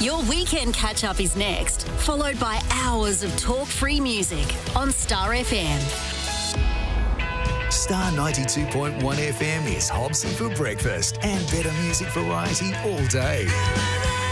Your weekend catch-up is next, followed by hours of talk-free music on Star FM. Star 92.1 FM is Hobson for breakfast and better music variety all day.